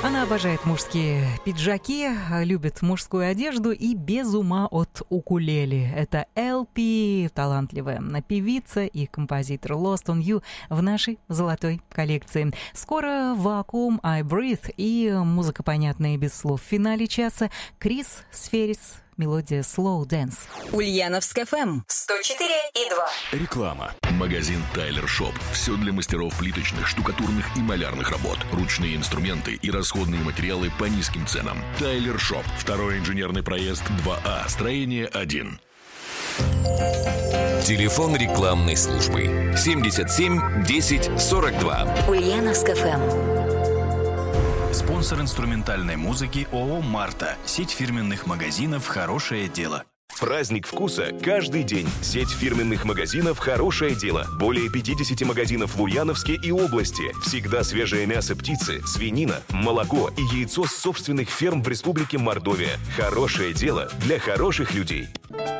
Она обожает мужские пиджаки, любит мужскую одежду и без ума от укулеле. Это LP, талантливая певица и композитор Lost on You в нашей золотой коллекции. Скоро «Вакуум», «I Breathe» и музыка, понятная без слов. В финале часа Крис Сферис, мелодия «Slow Dance». Ульяновск ФМ 104,2. Реклама. Магазин Тайлер Шоп. Все для мастеров плиточных, штукатурных и малярных работ. Ручные инструменты и расходные материалы по низким ценам. Тайлер Шоп. Второй инженерный проезд 2А. Строение 1. Телефон рекламной службы 77 10 42. Ульяновск ФМ. Спонсор инструментальной музыки ООО «Марта». Сеть фирменных магазинов «Хорошее дело». Праздник вкуса каждый день. Сеть фирменных магазинов «Хорошее дело». Более 50 магазинов в Ульяновске и области. Всегда свежее мясо птицы, свинина, молоко и яйцо с собственных ферм в Республике Мордовия. Хорошее дело для хороших людей.